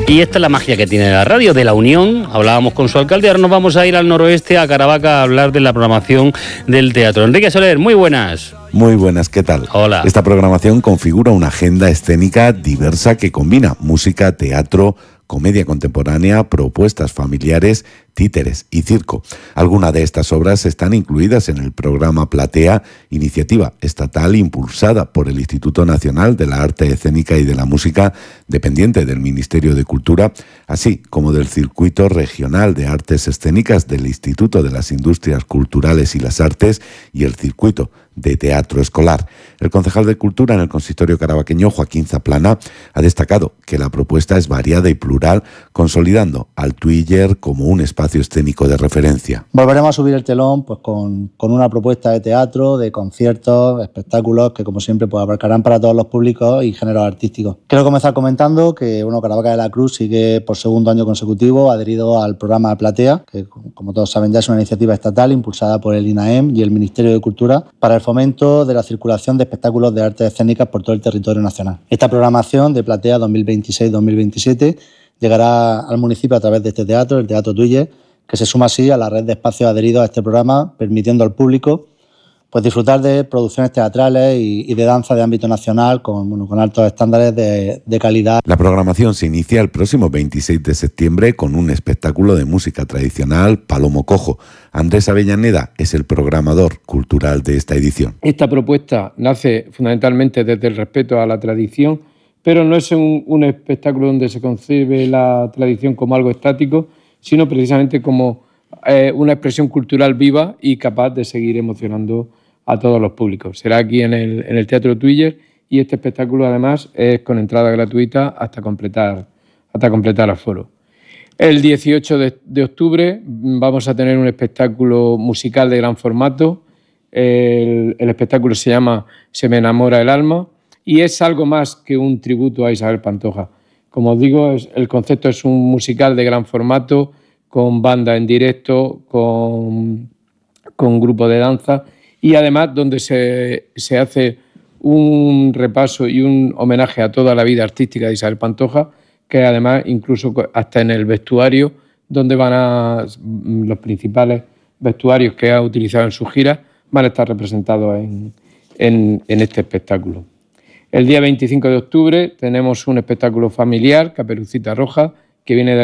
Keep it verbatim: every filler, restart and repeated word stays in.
Y esta es la magia que tiene la radio, de la unión. Hablábamos con su alcalde, ahora nos vamos a ir al noroeste, a Caravaca, a hablar de la programación del teatro. Enrique Soler, muy buenas. Muy buenas, ¿qué tal? Hola. Esta programación configura una agenda escénica diversa que combina música, teatro, comedia contemporánea, propuestas familiares, títeres y circo. Algunas de estas obras están incluidas en el programa Platea, iniciativa estatal impulsada por el Instituto Nacional de la Arte Escénica y de la Música, dependiente del Ministerio de Cultura, así como del Circuito Regional de Artes Escénicas del Instituto de las Industrias Culturales y las Artes y el Circuito de Teatro Escolar. El concejal de Cultura en el consistorio caravaqueño, Joaquín Zaplana, ha destacado que la propuesta es variada y plural, consolidando al Twiller como un espacio escénico de referencia. Volveremos a subir el telón pues, con, con una propuesta de teatro, de conciertos, espectáculos que, como siempre, pues, abarcarán para todos los públicos y géneros artísticos. Quiero comenzar comentando que bueno, Caravaca de la Cruz sigue por segundo año consecutivo adherido al programa Platea, que, como todos saben, ya es una iniciativa estatal impulsada por el INAEM y el Ministerio de Cultura para el fomento de la circulación de espectáculos de artes escénicas por todo el territorio nacional. Esta programación de Platea dos mil veintiséis dos mil veintisiete llegará al municipio a través de este teatro, el Teatro Twiller, que se suma así a la red de espacios adheridos a este programa, permitiendo al público pues, disfrutar de producciones teatrales y, y de danza de ámbito nacional con, bueno, con altos estándares de, de calidad. La programación se inicia el próximo veintiséis de septiembre con un espectáculo de música tradicional, Palomo Cojo. Andrés Avellaneda es el programador cultural de esta edición. Esta propuesta nace fundamentalmente desde el respeto a la tradición, pero no es un, un espectáculo donde se concibe la tradición como algo estático, sino precisamente como eh, una expresión cultural viva y capaz de seguir emocionando a todos los públicos. Será aquí en el, en el Teatro Twiller y este espectáculo además es con entrada gratuita hasta completar, hasta completar aforo. El dieciocho de, de octubre vamos a tener un espectáculo musical de gran formato. El, el espectáculo se llama Se me enamora el alma y es algo más que un tributo a Isabel Pantoja. Como os digo, es, el concepto es un musical de gran formato, con banda en directo, con, con grupo de danza y además donde se, se hace un repaso y un homenaje a toda la vida artística de Isabel Pantoja, que además incluso hasta en el vestuario, donde van a los principales vestuarios que ha utilizado en sus giras, van a estar representados en, en, en este espectáculo. El día veinticinco de octubre tenemos un espectáculo familiar, Caperucita Roja, que viene de